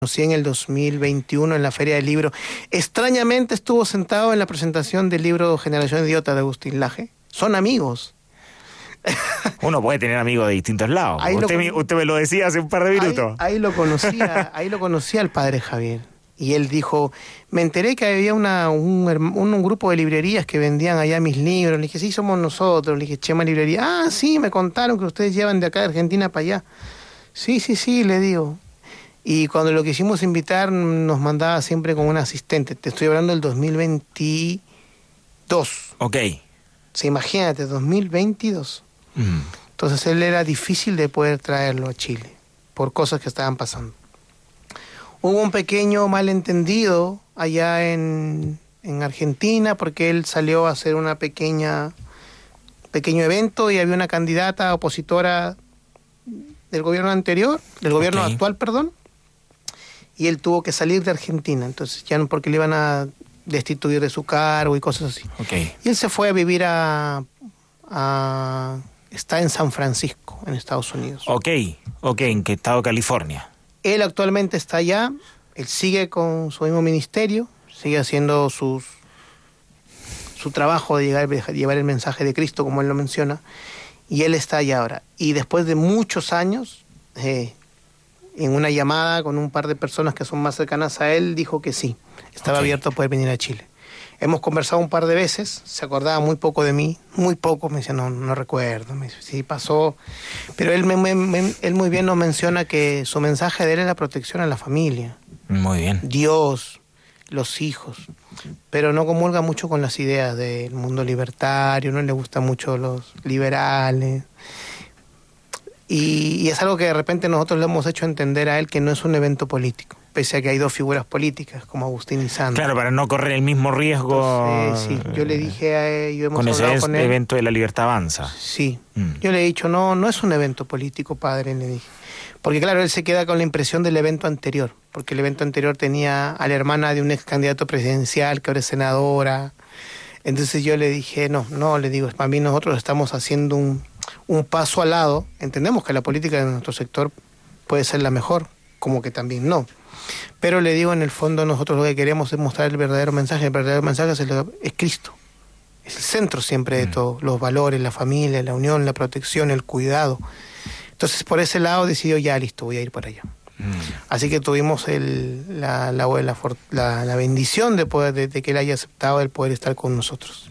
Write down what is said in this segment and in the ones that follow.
conocí en el 2021 en la Feria del Libro. Extrañamente estuvo sentado en la presentación del libro Generación Idiota de Agustín Laje. Son amigos. Uno puede tener amigos de distintos lados. Usted me lo decía hace un par de minutos. Ahí lo conocía al padre Javier. Y él dijo, me enteré que había un grupo de librerías que vendían allá mis libros. Le dije, sí, somos nosotros. Le dije, Chema Librería. Ah, sí, me contaron que ustedes llevan de acá de Argentina para allá. Sí, le digo. Y cuando lo quisimos invitar, nos mandaba siempre con un asistente. Te estoy hablando del 2022. Ok. Sí, imagínate, 2022. Entonces él era difícil de poder traerlo a Chile, por cosas que estaban pasando. Hubo un pequeño malentendido allá en Argentina, porque él salió a hacer pequeño evento y había una candidata opositora del gobierno anterior, del gobierno actual, perdón, y él tuvo que salir de Argentina, entonces ya no, porque le iban a destituir de su cargo y cosas así. Y él se fue a vivir está en San Francisco, en Estados Unidos. Ok, ¿en qué estado? California. Él actualmente está allá, él sigue con su mismo ministerio, sigue haciendo su trabajo de llevar el mensaje de Cristo, como él lo menciona, y él está allá ahora. Y después de muchos años, en una llamada con un par de personas que son más cercanas a él, dijo que sí, estaba abierto a poder venir a Chile. Hemos conversado un par de veces, se acordaba muy poco de mí, muy poco, me decía, no recuerdo, me dice, sí pasó, pero él muy bien nos menciona que su mensaje de él es la protección a la familia. Muy bien. Dios, los hijos, pero no comulga mucho con las ideas del mundo libertario, no le gustan mucho los liberales. Y es algo que de repente nosotros le hemos hecho entender a él que no es un evento político, pese a que hay dos figuras políticas, como Agustín y Sandra. Claro, para no correr el mismo riesgo. Entonces, sí, yo le dije a él, con ese evento de La Libertad Avanza. Sí, yo le he dicho, no es un evento político, padre, le dije. Porque claro, él se queda con la impresión del evento anterior, porque el evento anterior tenía a la hermana de un ex candidato presidencial, que ahora es senadora. Entonces yo le dije, no, le digo, para mí nosotros estamos haciendo un paso al lado. Entendemos que la política de nuestro sector puede ser la mejor, como que también no. Pero le digo, en el fondo nosotros lo que queremos es mostrar el verdadero mensaje. El verdadero mensaje es Cristo. Es el centro siempre de todo. Los valores, la familia, la unión, la protección, el cuidado. Entonces por ese lado decidió, ya listo, voy a ir para allá. Así que tuvimos la bendición de que él haya aceptado el poder estar con nosotros.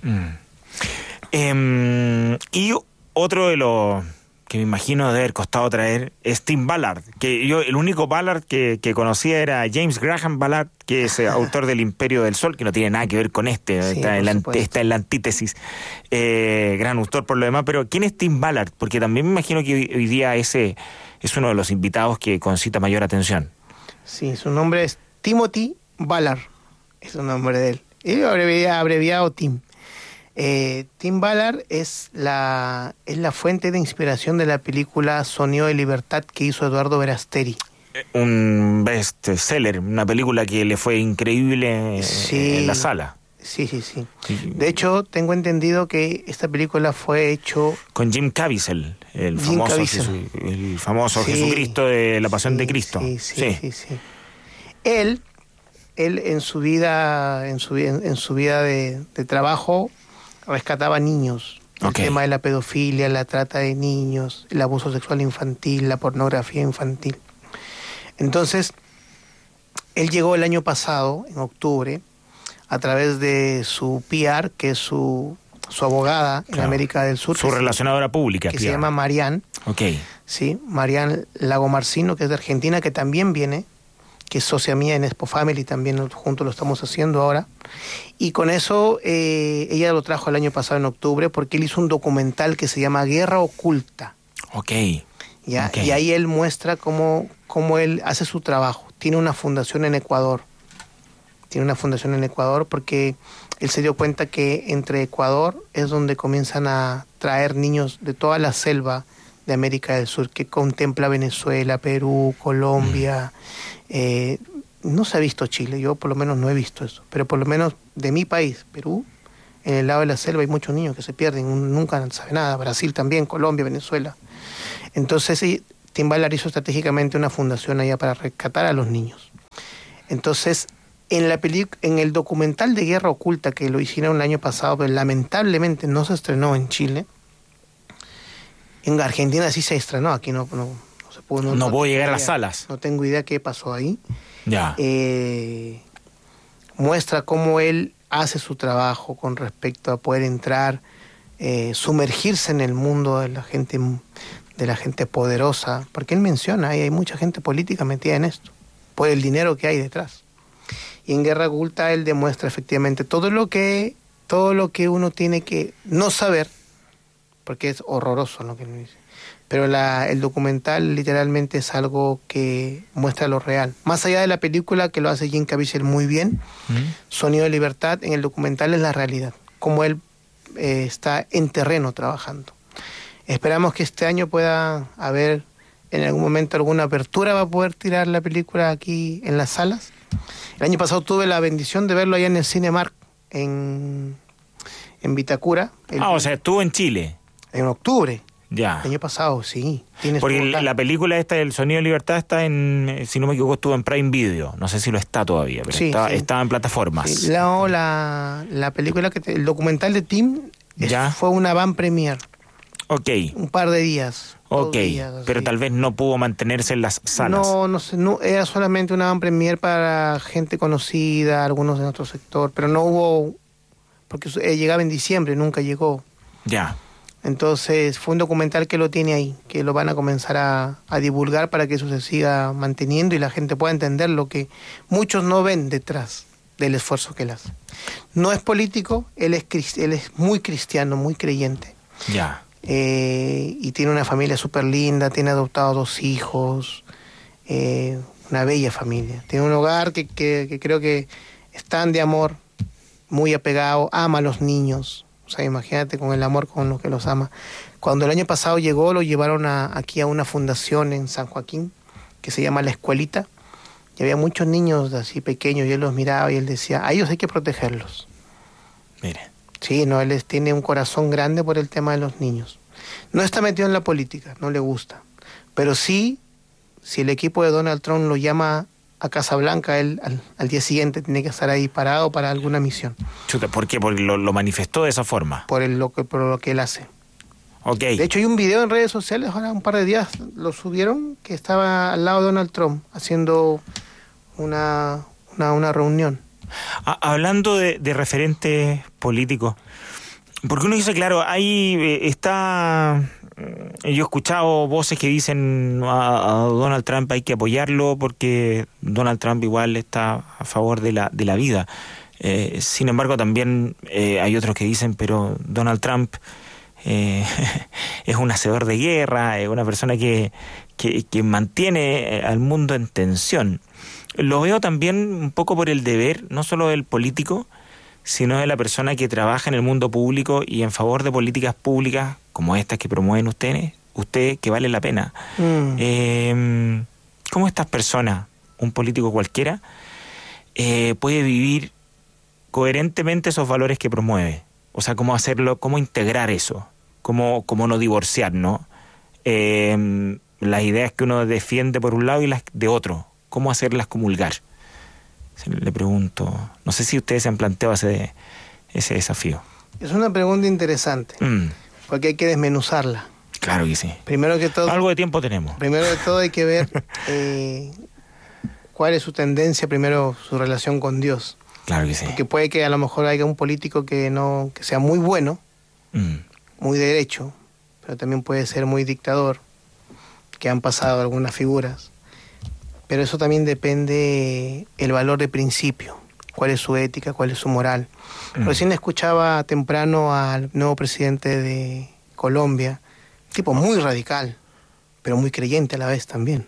Y otro de los que me imagino debe haber costado traer es Tim Ballard, que yo el único Ballard que conocía era James Graham Ballard, que es autor del Imperio del Sol, que no tiene nada que ver con está en la antítesis, gran autor por lo demás, pero ¿quién es Tim Ballard? Porque también me imagino que hoy día ese es uno de los invitados que concita mayor atención. Sí, su nombre es Timothy Ballard, es el nombre de él, y abreviado Tim. Tim Ballard es la fuente de inspiración de la película Sonido de Libertad que hizo Eduardo Verasteri. Un bestseller, una película que le fue increíble en la sala. Sí. De hecho, tengo entendido que esta película fue hecho con Jim Caviezel, el famoso Jesucristo de la Pasión de Cristo. Sí. Él en su vida de trabajo rescataba niños, el tema de la pedofilia, la trata de niños, el abuso sexual infantil, la pornografía infantil. Entonces, él llegó el año pasado, en octubre, a través de su PR, que es su abogada en América del Sur. Su relacionadora pública. Que se llama Marianne. Sí, Marianne Lagomarcino, que es de Argentina, que también viene, que es socia mía en Expo Family, también juntos lo estamos haciendo ahora. Y con eso ella lo trajo el año pasado en octubre, porque él hizo un documental que se llama Guerra Oculta. Y ahí él muestra cómo él hace su trabajo. Tiene una fundación en Ecuador. Porque él se dio cuenta que entre Ecuador es donde comienzan a traer niños de toda la selva de América del Sur, que contempla Venezuela, Perú, Colombia. No se ha visto Chile, yo por lo menos no he visto eso, pero por lo menos de mi país, Perú, en el lado de la selva hay muchos niños que se pierden, nunca sabe nada. Brasil también, Colombia, Venezuela. Entonces Tim Ballard hizo estratégicamente una fundación allá para rescatar a los niños. Entonces, en el documental de Guerra Oculta, que lo hicieron el año pasado, pero lamentablemente no se estrenó en Chile. En Argentina sí se estrenó, aquí no se pudo. No puedo llegar a las salas. No tengo idea qué pasó ahí. Ya. Muestra cómo él hace su trabajo con respecto a poder entrar, sumergirse en el mundo de la gente poderosa, porque él menciona, hay mucha gente política metida en esto, por el dinero que hay detrás. Y en Guerra Oculta él demuestra efectivamente todo lo que uno tiene que no saber, porque es horroroso lo que él dice. Pero el documental literalmente es algo que muestra lo real. Más allá de la película, que lo hace Jim Caviezel muy bien, Sonido de Libertad, en el documental es la realidad, como él está en terreno trabajando. Esperamos que este año pueda haber en algún momento alguna apertura para poder tirar la película aquí en las salas. El año pasado tuve la bendición de verlo allá en el Cinemark, en Vitacura. O sea, estuvo en Chile. En octubre. Ya. El año pasado, sí. Porque la película esta, El Sonido de Libertad, está en, si no me equivoco, estuvo en Prime Video. No sé si lo está todavía, pero sí, estaba en plataformas. Sí. La película, el documental de Tim fue una van premier. Ok. Un par de días. Ok, pero tal vez no pudo mantenerse en las salas. No, era solamente una van premier para gente conocida, algunos de nuestro sector, pero no hubo, porque llegaba en diciembre, nunca llegó. Ya. Entonces fue un documental que lo tiene ahí, que lo van a comenzar a divulgar para que eso se siga manteniendo y la gente pueda entender lo que muchos no ven detrás del esfuerzo que él hace. No es político, él es muy cristiano, muy creyente. Ya. Y tiene una familia súper linda, tiene adoptado 2 hijos, una bella familia. Tiene un hogar que creo que están de amor, muy apegado, ama a los niños. O sea, imagínate con el amor con los que los ama. Cuando el año pasado llegó, lo llevaron aquí a una fundación en San Joaquín, que se llama La Escuelita, y había muchos niños así pequeños, y él los miraba y él decía, a ellos hay que protegerlos. Mire. Sí, no, él tiene un corazón grande por el tema de los niños. No está metido en la política, no le gusta. Pero sí, si el equipo de Donald Trump lo llama a Casablanca, él al día siguiente tiene que estar ahí parado para alguna misión. Chuta, ¿por qué? Porque lo manifestó de esa forma. Por lo que él hace. Ok. De hecho, hay un video en redes sociales, ahora un par de días lo subieron, que estaba al lado de Donald Trump haciendo una reunión. Hablando de referentes políticos, porque uno dice, claro, ahí está... Yo he escuchado voces que dicen a Donald Trump hay que apoyarlo porque Donald Trump igual está a favor de la vida. Sin embargo, también hay otros que dicen, pero Donald Trump es un hacedor de guerra, es una persona que mantiene al mundo en tensión. Lo veo también un poco por el deber, no solo del político, sino de la persona que trabaja en el mundo público y en favor de políticas públicas como estas que promueven ustedes que valen la pena. ¿Cómo estas personas, un político cualquiera, puede vivir coherentemente esos valores que promueve? O sea, cómo hacerlo, cómo integrar eso, cómo no divorciar, ¿no? Las ideas que uno defiende por un lado y las de otro, cómo hacerlas comulgar. Le pregunto, no sé si ustedes se han planteado ese desafío. Es una pregunta interesante, porque hay que desmenuzarla. Claro que sí. Primero que todo, algo de tiempo tenemos. Primero de todo hay que ver cuál es su tendencia, primero su relación con Dios. Claro que sí. Porque puede que a lo mejor haya un político que sea muy bueno, muy derecho, pero también puede ser muy dictador, que han pasado algunas figuras. Pero eso también depende el valor de principio, cuál es su ética, cuál es su moral. Recién escuchaba temprano al nuevo presidente de Colombia, tipo muy radical, pero muy creyente a la vez también.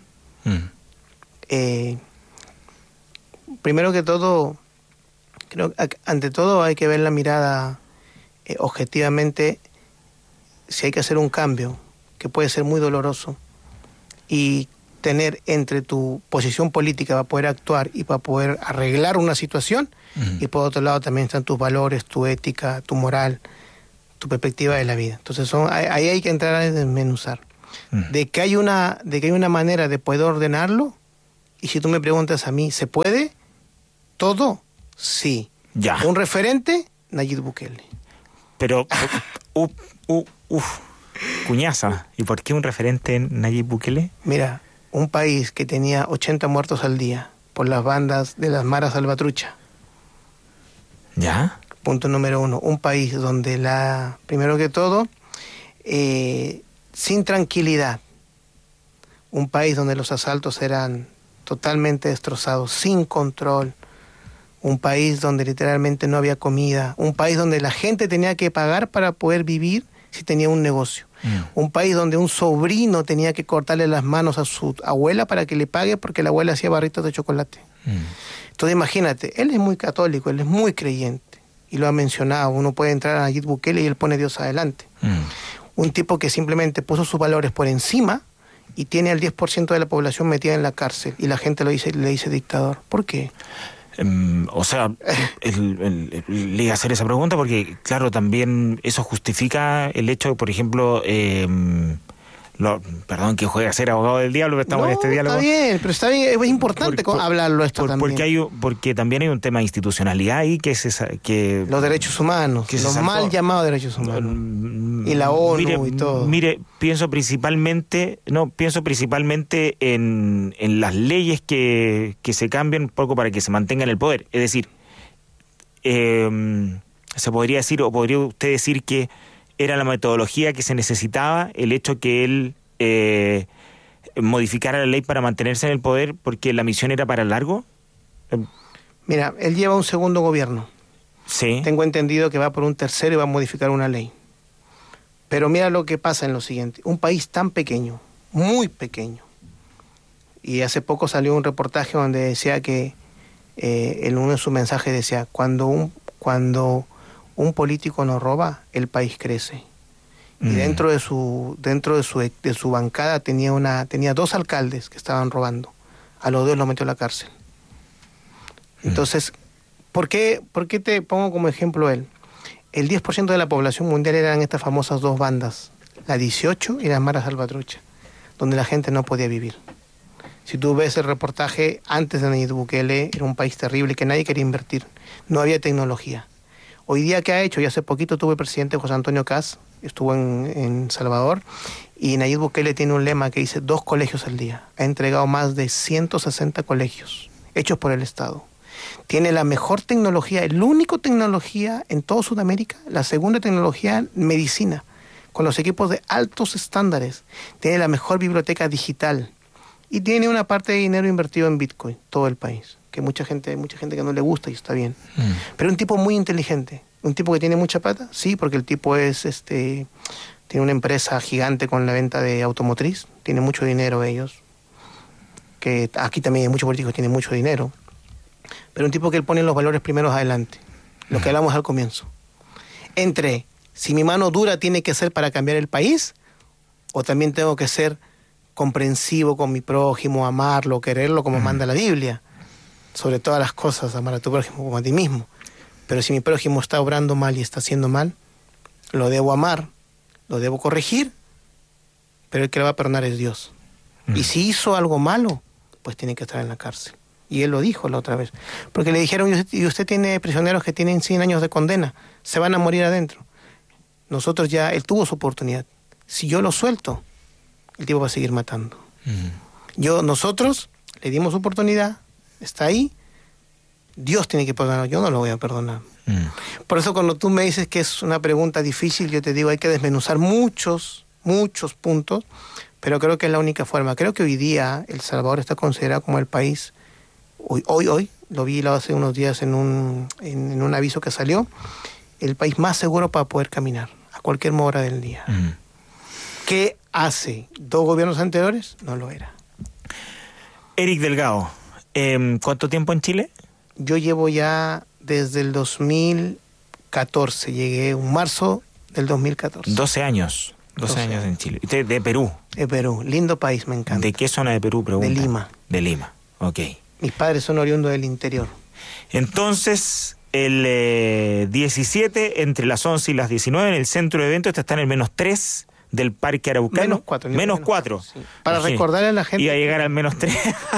Primero que todo, creo que ante todo hay que ver la mirada objetivamente, si hay que hacer un cambio, que puede ser muy doloroso, y tener entre tu posición política para poder actuar y para poder arreglar una situación, y por otro lado también están tus valores, tu ética, tu moral, tu perspectiva de la vida. Entonces ahí hay que entrar a desmenuzar. De que hay una manera de poder ordenarlo, y si tú me preguntas a mí, ¿se puede? todo, sí. Ya. Un referente, Nayib Bukele. Pero, cuñaza, ¿y por qué un referente en Nayib Bukele? Mira, un país que tenía 80 muertos al día por las bandas de las maras salvatrucha. ¿Ya? Punto número 1. Un país donde primero que todo, sin tranquilidad. Un país donde los asaltos eran totalmente destrozados, sin control. Un país donde literalmente no había comida. Un país donde la gente tenía que pagar para poder vivir si tenía un negocio. Un país donde un sobrino tenía que cortarle las manos a su abuela para que le pague porque la abuela hacía barritos de chocolate. Entonces imagínate, él es muy católico, él es muy creyente. Y lo ha mencionado, uno puede entrar a Nayib Bukele y él pone a Dios adelante. Un tipo que simplemente puso sus valores por encima y tiene al 10% de la población metida en la cárcel. Y la gente le dice dictador. ¿Por qué? O sea, le iba a hacer esa pregunta porque, claro, también eso justifica el hecho de, por ejemplo, perdón que juegue a ser abogado del diablo, pero estamos en este diálogo. Está bien, pero está bien, es importante hablarlo esto también. Porque también hay un tema de institucionalidad ahí que es los derechos humanos, los mal llamados derechos humanos. Y la ONU y todo. Mire, pienso principalmente en las leyes que se cambian un poco para que se mantenga en el poder. Es decir, se podría decir, o podría usted decir que era la metodología que se necesitaba, el hecho que él modificara la ley para mantenerse en el poder porque la misión era para largo. Mira, él lleva un segundo gobierno. Sí. Tengo entendido que va por un tercero y va a modificar una ley. Pero mira lo que pasa en lo siguiente. Un país tan pequeño, muy pequeño. Y hace poco salió un reportaje donde decía que en uno de sus mensajes decía, cuando un político no roba, el país crece. Y dentro de su bancada tenía 2 alcaldes que estaban robando. A los 2 los metió a la cárcel. Entonces, ¿por qué te pongo como ejemplo él? El 10% de la población mundial eran estas famosas 2 bandas, la 18 y las maras salvatrucha, donde la gente no podía vivir. Si tú ves el reportaje antes de Nayib Bukele, era un país terrible que nadie quería invertir. No había tecnología. Hoy día, ¿qué ha hecho? Y hace poquito tuvo el presidente José Antonio Kast, estuvo en Salvador, y Nayib Bukele tiene un lema que dice 2 colegios al día. Ha entregado más de 160 colegios, hechos por el Estado. Tiene la mejor tecnología, la única tecnología en toda Sudamérica, la segunda tecnología, medicina, con los equipos de altos estándares. Tiene la mejor biblioteca digital y tiene una parte de dinero invertido en Bitcoin, todo el país, que mucha gente que no le gusta y está bien. Pero un tipo muy inteligente, un tipo que tiene mucha plata, sí, porque el tipo tiene una empresa gigante con la venta de automotriz, tiene mucho dinero ellos, que aquí también hay muchos políticos que tienen mucho dinero. Pero un tipo que él pone los valores primeros adelante, lo que hablamos al comienzo. Entre si mi mano dura tiene que ser para cambiar el país, o también tengo que ser comprensivo con mi prójimo, amarlo, quererlo como manda la Biblia. Sobre todas las cosas, amar a tu prójimo como a ti mismo. Pero si mi prójimo está obrando mal y está haciendo mal, lo debo amar, lo debo corregir, pero el que le va a perdonar es Dios. Y si hizo algo malo, pues tiene que estar en la cárcel. Y él lo dijo la otra vez. Porque le dijeron, y usted tiene prisioneros que tienen 100 años de condena, se van a morir adentro. Nosotros él tuvo su oportunidad. Si yo lo suelto, el tipo va a seguir matando. Nosotros le dimos oportunidad, está ahí, Dios tiene que perdonar, yo no lo voy a perdonar. Por eso cuando tú me dices que es una pregunta difícil, yo te digo, hay que desmenuzar muchos puntos, pero creo que es la única forma. Creo que hoy día El Salvador está considerado como el país, hoy, lo vi hace unos días en un aviso que salió, el país más seguro para poder caminar, a cualquier hora del día. ¿Qué hace 2 gobiernos anteriores? No lo era. Eric Delgado, ¿cuánto tiempo en Chile? Yo llevo ya desde el 2014, llegué en marzo del 2014. 12 años. 12 años en Chile. ¿Usted de Perú? De Perú, lindo país, me encanta. ¿De qué zona de Perú, pregunta? De Lima. De Lima, ok. Mis padres son oriundos del interior. Entonces, el 17, entre las 11 y las 19, en el centro de eventos, está en el -3 del Parque Araucano. Menos 4. Sí. Para recordarle a la gente. Y a llegar al -3.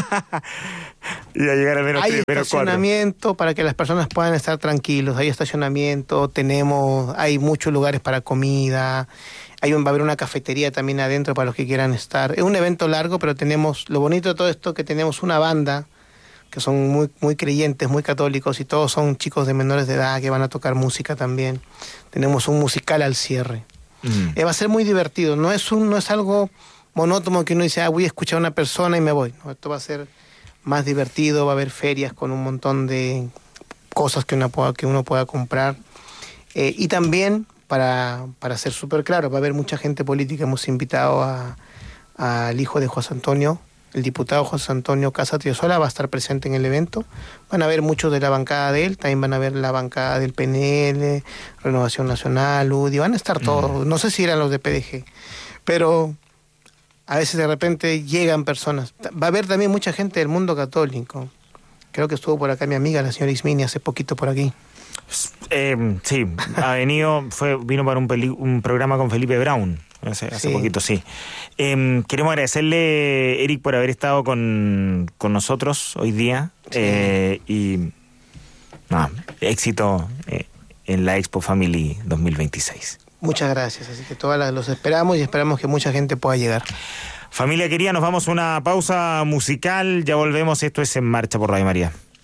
Y a llegar al -3. Hay estacionamiento para que las personas puedan estar tranquilos. Hay estacionamiento, hay muchos lugares para comida. Va a haber una cafetería también adentro para los que quieran estar. Es un evento largo, pero lo bonito de todo esto que tenemos una banda que son muy, muy creyentes, muy católicos, y todos son chicos de menores de edad que van a tocar música también. Tenemos un musical al cierre. Va a ser muy divertido, no es algo monótono que uno dice, voy a escuchar a una persona y me voy. No, esto va a ser más divertido, va a haber ferias con un montón de cosas que uno pueda comprar. Y también, para ser súper claro, va a haber mucha gente política. Hemos invitado al hijo de José Antonio, el diputado José Antonio Casa Triosola, va a estar presente en el evento. Van a ver muchos de la bancada de él, también van a ver la bancada del PNL, Renovación Nacional, UDI, van a estar todos. No sé si eran los de PDG, pero a veces de repente llegan personas. Va a haber también mucha gente del mundo católico. Creo que estuvo por acá mi amiga, la señora Ismini, hace poquito por aquí. Sí, vino para un programa con Felipe Brown. Hace poquito, sí. Queremos agradecerle, Eric, por haber estado con nosotros hoy día. Sí. Éxito en la Expo Family 2026. Muchas gracias. Así que los esperamos y esperamos que mucha gente pueda llegar. Familia querida, nos vamos a una pausa musical. Ya volvemos. Esto es En Marcha por Radio María.